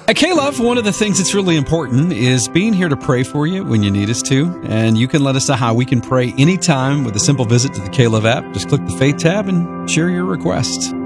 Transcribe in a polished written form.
At K-Love, one of the things that's really important is being here to pray for you when you need us to. And you can let us know how we can pray anytime with a simple visit to the K-Love app. Just click the Faith tab and share your request.